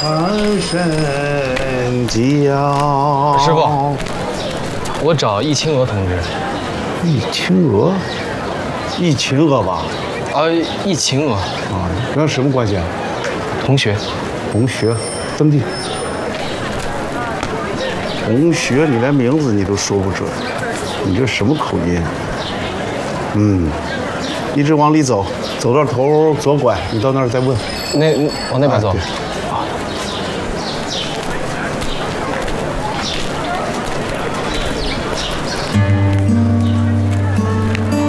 安身脚。 师傅，我找易清娥同志。 易清娥，易清娥吧？ 易晴娥啊，跟什么关系啊？ 同学。 同学，登记。同学，你连名字你都说不准，你这什么口音？一直往里走，走到头左拐，你到那儿再问。 往那边走。